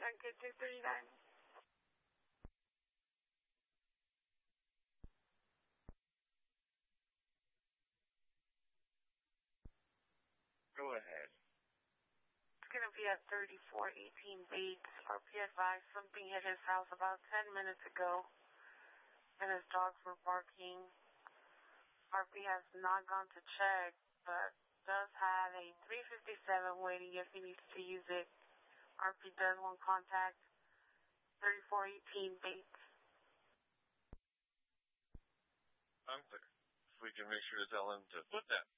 Junket 239. Go ahead. It's going to be at 3418 Bates. RP advised something hit his house about 10 minutes ago, and his dogs were barking. RP has not gone to check, but does have a 357 waiting if he needs to use it. RP does want contact 3418 Bates. I'm clear. If we can make sure to tell him to put that